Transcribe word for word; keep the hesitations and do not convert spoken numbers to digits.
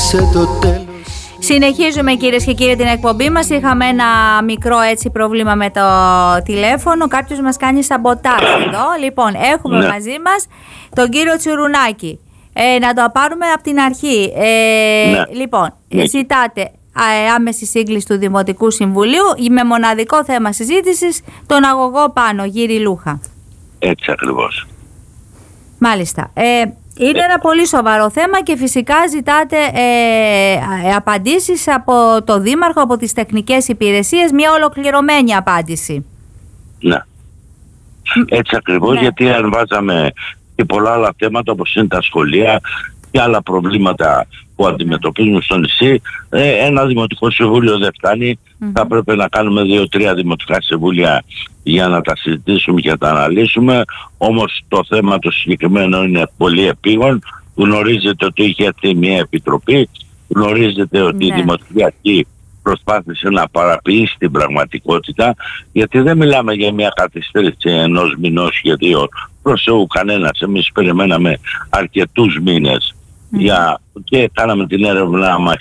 σε το τέλος. Συνεχίζουμε κυρίες και κύριοι την εκπομπή μας. Είχαμε ένα μικρό έτσι πρόβλημα με το τηλέφωνο. Κάποιος μας κάνει σαμποτάζ εδώ. Λοιπόν, έχουμε ναι. μαζί μας τον κύριο Τσιουρουνάκη. Ε, να το πάρουμε από την αρχή. Ε, ναι. Λοιπόν, ναι. ζητάτε άμεση σύγκληση του Δημοτικού Συμβουλίου με μοναδικό θέμα συζήτησης τον αγωγό πάνω, γύρι Λούχα. Έτσι ακριβώς. Μάλιστα. Ε, είναι ένα πολύ σοβαρό θέμα και φυσικά ζητάτε ε, απαντήσεις από το Δήμαρχο, από τις τεχνικές υπηρεσίες, μια ολοκληρωμένη απάντηση. Ναι. Έτσι ακριβώς, ναι. Γιατί αν βάζαμε και πολλά άλλα θέματα όπως είναι τα σχολεία και άλλα προβλήματα που αντιμετωπίζουμε στο νησί, ε, ένα Δημοτικό Συμβούλιο δεν φτάνει. Mm-hmm. Θα πρέπει να κάνουμε δύο-τρία Δημοτικά Συμβούλια για να τα συζητήσουμε και να τα αναλύσουμε. Όμως το θέμα το συγκεκριμένο είναι πολύ επίγον. Γνωρίζετε ότι είχε έρθει μια επιτροπή. Γνωρίζετε ότι yeah. η Δημοτική Αρχή προσπάθησε να παραποιήσει την πραγματικότητα, γιατί δεν μιλάμε για μια καθυστέρηση ενός μηνός και δύο. Προς Θεού κανένας. Εμείς περιμέναμε αρκετούς μήνες mm. για... και κάναμε την έρευνα μας